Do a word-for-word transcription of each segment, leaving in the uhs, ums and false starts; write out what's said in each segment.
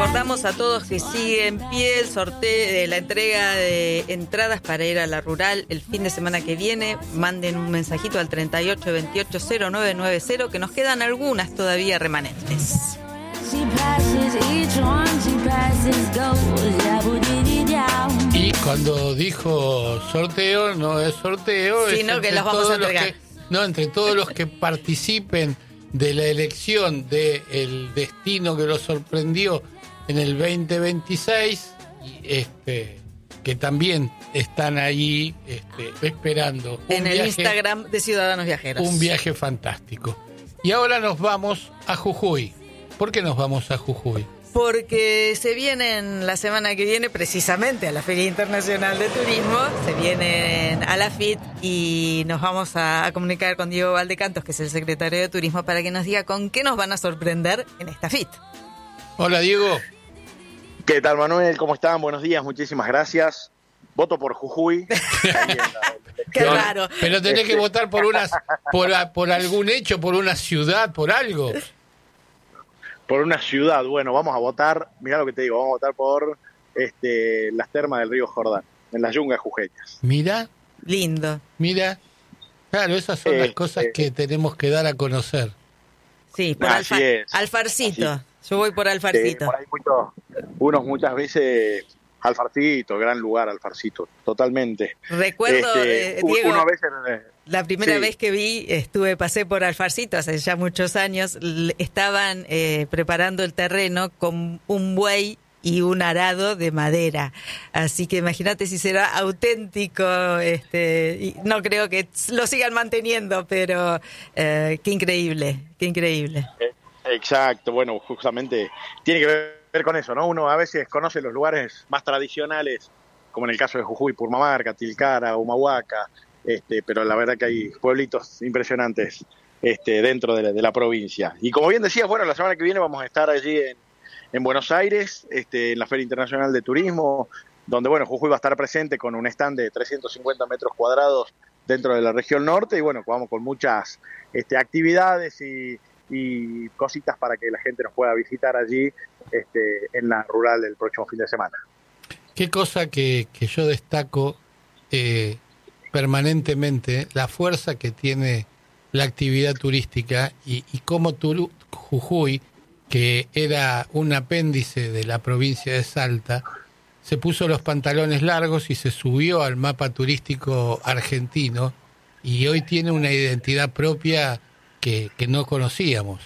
recordamos a todos que sigue en pie el sorteo, eh, la entrega de entradas para ir a la rural el fin de semana que viene. Manden un mensajito al treinta y ocho veintiocho cero nueve nueve cero, que nos quedan algunas todavía remanentes. Y cuando dijo sorteo, no es sorteo, sino es que los vamos a entregar. Que, no, entre todos los que participen de la elección del destino que los sorprendió en el veinte veintiséis, este, que también están ahí este, esperando en el viaje, Instagram de Ciudadanos Viajeros. Un viaje fantástico. Y ahora nos vamos a Jujuy. ¿Por qué nos vamos a Jujuy? Porque se vienen la semana que viene precisamente a la Feria Internacional de Turismo, se vienen a la F I T y nos vamos a, a comunicar con Diego Valdecantos, que es el secretario de Turismo, para que nos diga con qué nos van a sorprender en esta F I T. Hola, Diego. ¿Qué tal, Manuel? ¿Cómo están? Buenos días, muchísimas gracias. Voto por Jujuy. Qué raro. Pero tenés que votar por, unas, por, por algún hecho, por una ciudad, por algo. Por una ciudad, bueno, vamos a votar, mirá lo que te digo, vamos a votar por este, las termas del río Jordán, en las yungas jujeñas. Mira. Lindo. Mira. Claro, esas son eh, las cosas eh, que tenemos que dar a conocer. Sí, por alfa, Alfarcito. Así. Yo voy por Alfarcito. Sí, por ahí mucho, unos muchas veces Alfarcito, gran lugar Alfarcito, totalmente. Recuerdo, este, eh, Diego, uno a veces, la primera sí. vez que vi, estuve, pasé por Alfarcito hace ya muchos años, estaban eh, preparando el terreno con un buey y un arado de madera. Así que imagínate si será auténtico, este, y no creo que lo sigan manteniendo, pero eh, qué increíble, qué increíble. Exacto, bueno, justamente tiene que ver con eso, ¿no? Uno a veces conoce los lugares más tradicionales, como en el caso de Jujuy, Purmamarca, Tilcara, Humahuaca, este, pero la verdad que hay pueblitos impresionantes este, dentro de la, de la provincia. Y como bien decías, bueno, la semana que viene vamos a estar allí en, en Buenos Aires, este, en la Feria Internacional de Turismo, donde, bueno, Jujuy va a estar presente con un stand de trescientos cincuenta metros cuadrados dentro de la región norte, y bueno, vamos con muchas este, actividades y, y cositas para que la gente nos pueda visitar allí este, en la rural el próximo fin de semana. Qué cosa que, que yo destaco eh, permanentemente, la fuerza que tiene la actividad turística y, y cómo Turu, Jujuy, que era un apéndice de la provincia de Salta, se puso los pantalones largos y se subió al mapa turístico argentino y hoy tiene una identidad propia que, que no conocíamos.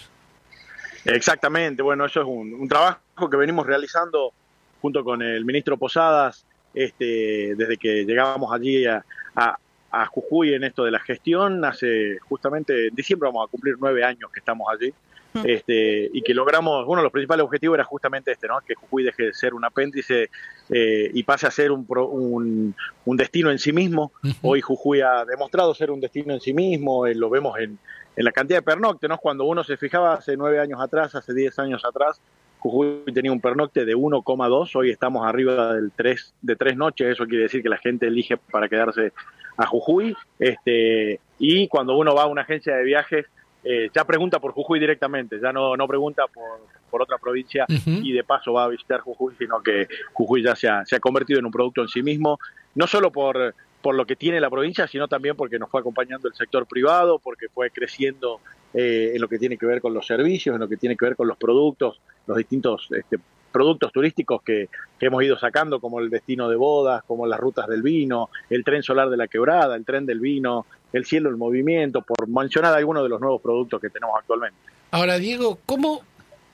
Exactamente, bueno, eso es un, un trabajo que venimos realizando junto con el ministro Posadas, este, desde que llegábamos allí a, a, a Jujuy en esto de la gestión. Hace justamente en diciembre vamos a cumplir nueve años que estamos allí, este, y que logramos, uno de los principales objetivos era justamente este, ¿no? Que Jujuy deje de ser un apéndice eh, y pase a ser un, un, un destino en sí mismo. Uh-huh. Hoy Jujuy ha demostrado ser un destino en sí mismo, eh, lo vemos en, en la cantidad de pernocte, ¿no? Cuando uno se fijaba hace nueve años atrás, hace diez años atrás, Jujuy tenía un pernocte de uno coma dos, hoy estamos arriba del tres, de tres noches, eso quiere decir que la gente elige para quedarse a Jujuy, este, y cuando uno va a una agencia de viajes, eh, ya pregunta por Jujuy directamente, ya no, no pregunta por, por otra provincia uh-huh. y de paso va a visitar Jujuy, sino que Jujuy ya se ha, se ha convertido en un producto en sí mismo, no solo por, por lo que tiene la provincia, sino también porque nos fue acompañando el sector privado, porque fue creciendo eh, en lo que tiene que ver con los servicios, en lo que tiene que ver con los productos, los distintos este, productos turísticos que, que hemos ido sacando, como el destino de bodas, como las rutas del vino, el tren solar de la Quebrada, el tren del vino, el cielo en movimiento, por mencionar algunos de los nuevos productos que tenemos actualmente. Ahora, Diego, ¿cómo,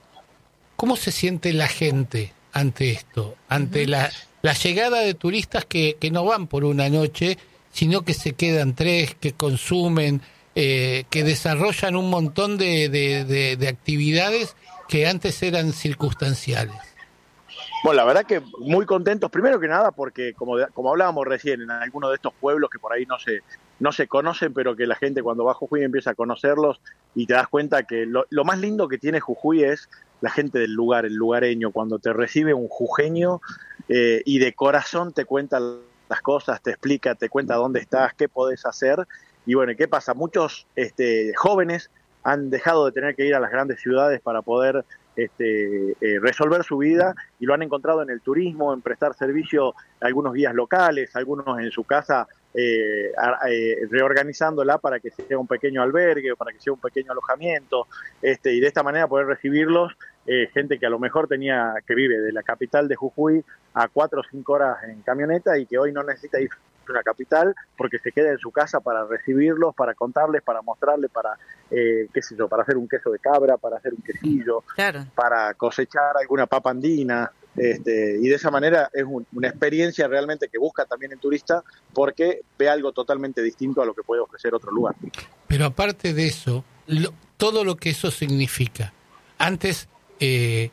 cómo se siente la gente ante esto? Ante uh-huh. la, la llegada de turistas que, que no van por una noche, sino que se quedan tres, que consumen, eh, que desarrollan un montón de, de, de, de actividades que antes eran circunstanciales. Bueno, la verdad que muy contentos, primero que nada, porque como, como hablábamos recién, en algunos de estos pueblos que por ahí no se, no se conocen, pero que la gente cuando va a Jujuy empieza a conocerlos y te das cuenta que lo, lo más lindo que tiene Jujuy es la gente del lugar, el lugareño, cuando te recibe un jujeño eh, y de corazón te cuenta las cosas, te explica, te cuenta dónde estás, qué podés hacer. Y bueno, ¿qué pasa? Muchos este, jóvenes han dejado de tener que ir a las grandes ciudades para poder este, eh, resolver su vida, y lo han encontrado en el turismo, en prestar servicio a algunos guías locales, algunos en su casa eh, eh, reorganizándola para que sea un pequeño albergue o para que sea un pequeño alojamiento, este, y de esta manera poder recibirlos, eh, gente que a lo mejor tenía que vive de la capital de Jujuy a cuatro o cinco horas en camioneta y que hoy no necesita ir a una capital porque se queda en su casa para recibirlos, para contarles, para mostrarles, para eh, qué sé yo, para hacer un queso de cabra, para hacer un quesillo, claro, para cosechar alguna papa andina, este, y de esa manera es un, una experiencia realmente que busca también el turista porque ve algo totalmente distinto a lo que puede ofrecer otro lugar. Pero aparte de eso, lo, todo lo que eso significa. Antes eh,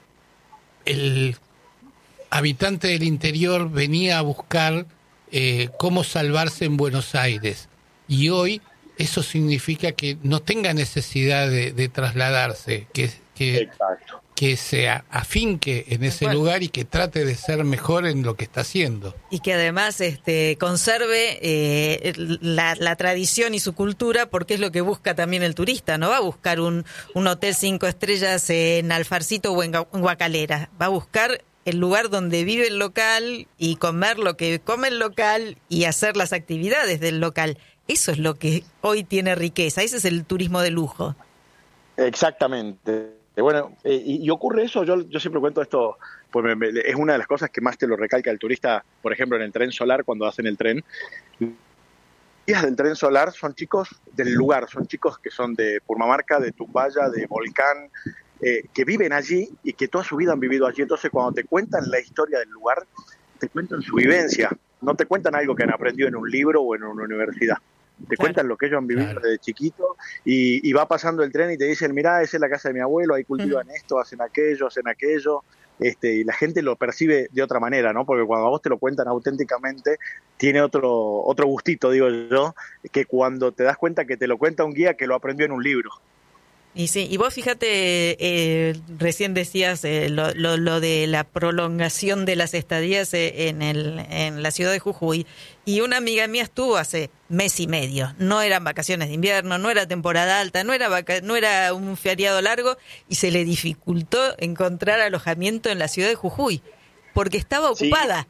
el habitante del interior venía a buscar eh, cómo salvarse en Buenos Aires, y hoy eso significa que no tenga necesidad de, de trasladarse, que, que, que se afinque en ese bueno. lugar y que trate de ser mejor en lo que está haciendo. Y que además este, conserve eh, la, la tradición y su cultura, porque es lo que busca también el turista. No va a buscar un, un hotel cinco estrellas en Alfarcito o en Guacalera, va a buscar el lugar donde vive el local y comer lo que come el local y hacer las actividades del local. Eso es lo que hoy tiene riqueza, ese es el turismo de lujo. Exactamente. Bueno, eh, y, y ocurre eso, yo, yo siempre cuento esto, pues me, me, es una de las cosas que más te lo recalca el turista, por ejemplo, en el tren solar, cuando hacen el tren. Los guías del tren solar son chicos del lugar, son chicos que son de Purmamarca, de Tumbaya, de Volcán, eh, que viven allí y que toda su vida han vivido allí. Entonces, cuando te cuentan la historia del lugar, te cuentan su vivencia, no te cuentan algo que han aprendido en un libro o en una universidad. Te claro. cuentan lo que ellos han vivido claro. desde chiquito, y, y va pasando el tren y te dicen, mirá, esa es la casa de mi abuelo, ahí cultivan uh-huh. esto, hacen aquello, hacen aquello, este, y la gente lo percibe de otra manera, ¿no? Porque cuando a vos te lo cuentan auténticamente, tiene otro, otro gustito, digo yo, que cuando te das cuenta que te lo cuenta un guía que lo aprendió en un libro. Y sí, y vos fíjate, eh, recién decías eh, lo, lo, lo de la prolongación de las estadías eh, en, el, en la ciudad de Jujuy, y una amiga mía estuvo hace mes y medio, no eran vacaciones de invierno, no era temporada alta, no era vaca- no era un feriado largo, y se le dificultó encontrar alojamiento en la ciudad de Jujuy, porque estaba ocupada.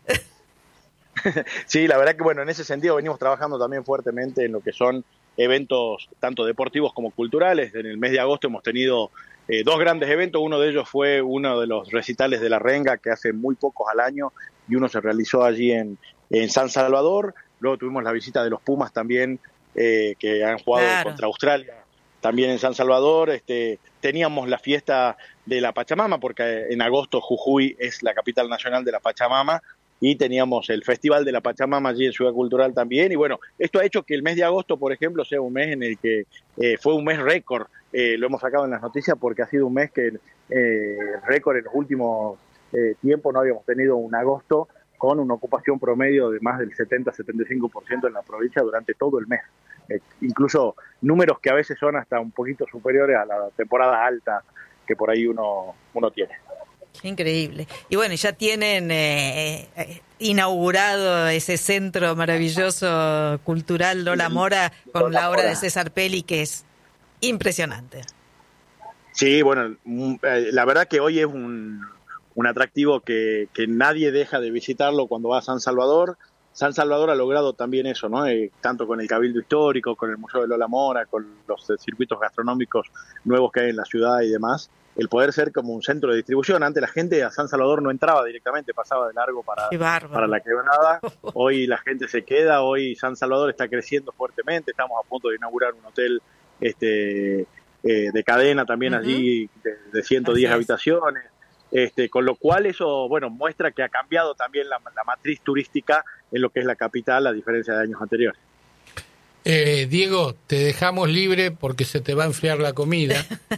Sí. Sí, la verdad que bueno, en ese sentido venimos trabajando también fuertemente en lo que son eventos tanto deportivos como culturales. En el mes de agosto hemos tenido eh, dos grandes eventos, uno de ellos fue uno de los recitales de la Renga, que hace muy pocos al año, y uno se realizó allí en, en San Salvador. Luego tuvimos la visita de los Pumas también, eh, que han jugado claro. contra Australia, también en San Salvador. Este, teníamos la fiesta de la Pachamama, porque en agosto Jujuy es la capital nacional de la Pachamama, y teníamos el Festival de la Pachamama allí en Ciudad Cultural también, y bueno, esto ha hecho que el mes de agosto, por ejemplo, sea un mes en el que eh, fue un mes récord, eh, lo hemos sacado en las noticias porque ha sido un mes que eh, récord en los últimos eh, tiempos, no habíamos tenido un agosto con una ocupación promedio de más del setenta a setenta y cinco por ciento en la provincia durante todo el mes, eh, incluso números que a veces son hasta un poquito superiores a la temporada alta que por ahí uno, uno tiene. Increíble. Y bueno, ya tienen eh, eh, inaugurado ese centro maravilloso cultural Lola Mora con Lola la obra Mora. de César Pelli, que es impresionante. Sí, bueno, la verdad que hoy es un, un atractivo que, que nadie deja de visitarlo cuando va a San Salvador. San Salvador ha logrado también eso, ¿no? Eh, tanto con el Cabildo Histórico, con el Museo de Lola Mora, con los eh, circuitos gastronómicos nuevos que hay en la ciudad y demás, el poder ser como un centro de distribución. Antes la gente a San Salvador no entraba directamente, pasaba de largo para, para la Quebrada. Hoy la gente se queda, hoy San Salvador está creciendo fuertemente, estamos a punto de inaugurar un hotel este eh, de cadena también uh-huh. allí de, de ciento diez Así habitaciones. Este, con lo cual eso, bueno, muestra que ha cambiado también la, la matriz turística en lo que es la capital, a diferencia de años anteriores. Eh, Diego, te dejamos libre porque se te va a enfriar la comida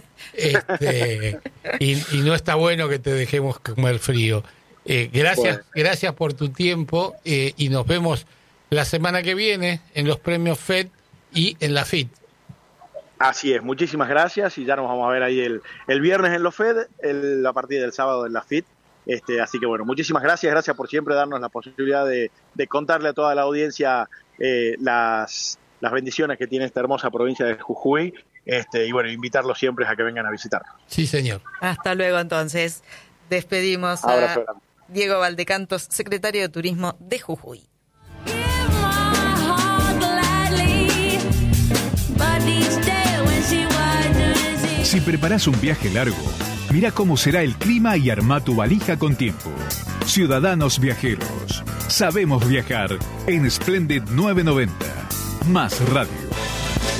este, y, y no está bueno que te dejemos comer frío. Eh, gracias, bueno. gracias por tu tiempo eh, y nos vemos la semana que viene en los premios F E D y en la F I T. Así es, muchísimas gracias, y ya nos vamos a ver ahí el, el viernes en los F E D, el, a partir del sábado en la F I T. Este, así que bueno, muchísimas gracias, gracias por siempre darnos la posibilidad de, de contarle a toda la audiencia eh, las, las bendiciones que tiene esta hermosa provincia de Jujuy, Este, y bueno, invitarlos siempre a que vengan a visitarnos. Sí, señor. Hasta luego, entonces. Despedimos Abrazo a grande. Diego Valdecantos, secretario de Turismo de Jujuy. Si preparás un viaje largo, mira cómo será el clima y armá tu valija con tiempo. Ciudadanos Viajeros. Sabemos viajar en Splendid novecientos noventa. Más radio.